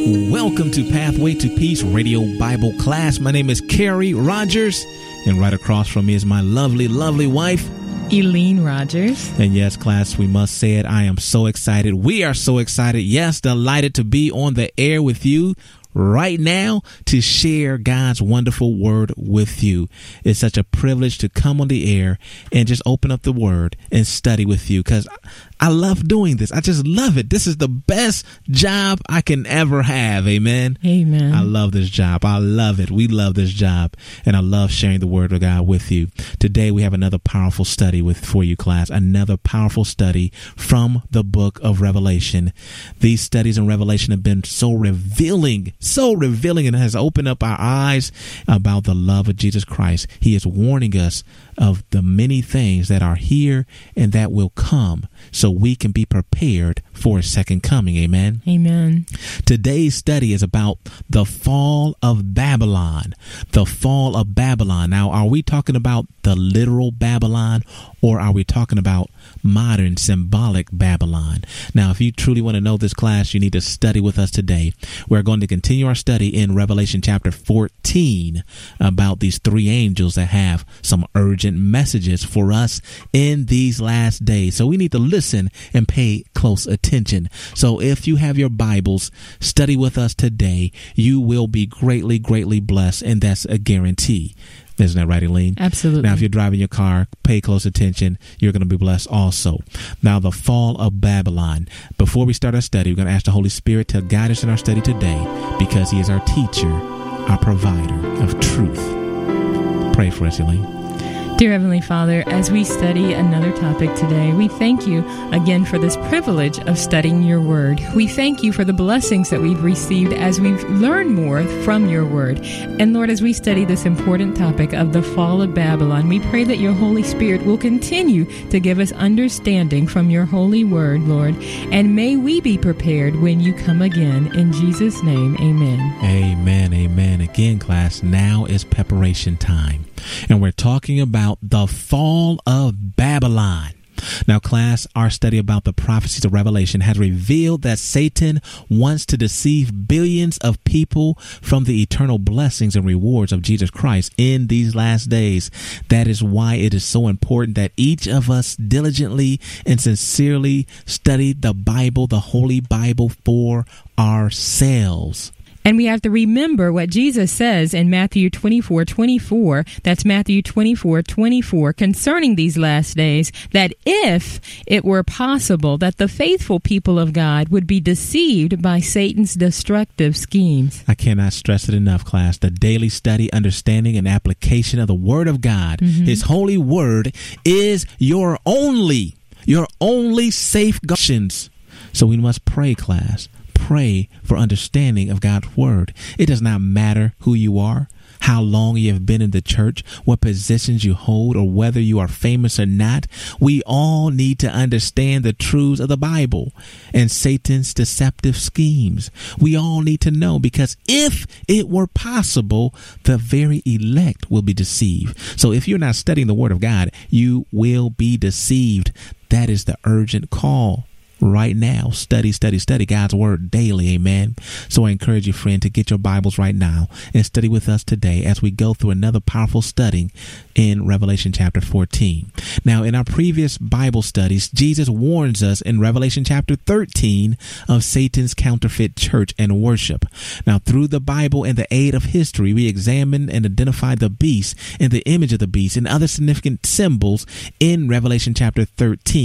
Welcome to Pathway to Peace Radio Bible class. My name is Carrie Rogers, and right across from me is my lovely, lovely wife, Eileen Rogers. And yes, class, we must say it. I am so excited. We are so excited. Yes, delighted to be on the air with you right now to share God's wonderful word with you. It's such a privilege to come on the air and just open up the word and study with you, because I love doing this. I just love it. This is the best job I can ever have. Amen. Amen. I love this job. I love it. We love this job, and I love sharing the word of God with you. Today we have another powerful study for you, class. Another powerful study from the book of Revelation. These studies in Revelation have been so revealing, and has opened up our eyes about the love of Jesus Christ. He is warning us of the many things that are here and that will come, so we can be prepared for his second coming. Amen. Amen. Today's study is about the fall of Babylon. The fall of Babylon. Now, are we talking about the literal Babylon, or are we talking about modern symbolic Babylon? Now, if you truly want to know this, class, you need to study with us today. We're going to continue our study in Revelation chapter 14 about these three angels that have some urgent messages for us in these last days. So we need to listen and pay close attention. So if you have your Bibles, study with us today. You will be greatly, greatly blessed, and that's a guarantee. Isn't that right, Eileen? Absolutely. Now, if you're driving your car, pay close attention. You're going to be blessed also. Now, the fall of Babylon. Before we start our study, we're going to ask the Holy Spirit to guide us in our study today, because he is our teacher, our provider of truth. Pray for us, Eileen. Dear Heavenly Father, as we study another topic today, we thank you again for this privilege of studying your word. We thank you for the blessings that we've received as we've learned more from your word. And Lord, as we study this important topic of the fall of Babylon, we pray that your Holy Spirit will continue to give us understanding from your holy word, Lord. And may we be prepared when you come again. In Jesus' name, amen. Amen, amen. Again, class, now is preparation time. And we're talking about the fall of Babylon. Now, class, our study about the prophecies of Revelation has revealed that Satan wants to deceive billions of people from the eternal blessings and rewards of Jesus Christ in these last days. That is why it is so important that each of us diligently and sincerely study the Bible, the Holy Bible, for ourselves. And we have to remember what Jesus says in Matthew 24:24, that's Matthew 24:24, concerning these last days, that if it were possible that the faithful people of God would be deceived by Satan's destructive schemes. I cannot stress it enough, class. The daily study, understanding, and application of the Word of God, His holy Word, is your only safeguards. So we must pray, class. Pray for understanding of God's word. It does not matter who you are, how long you have been in the church, what positions you hold, or whether you are famous or not. We all need to understand the truths of the Bible and Satan's deceptive schemes. We all need to know, because if it were possible, the very elect will be deceived. So if you're not studying the word of God, you will be deceived. That is the urgent call. Right now, study God's word daily. Amen. So I encourage you, friend, to get your Bibles right now and study with us today as we go through another powerful study in Revelation chapter 14. Now, in our previous Bible studies, Jesus warns us in Revelation chapter 13 of Satan's counterfeit church and worship. Now, through the Bible and the aid of history, we examine and identify the beast and the image of the beast and other significant symbols in Revelation chapter 13.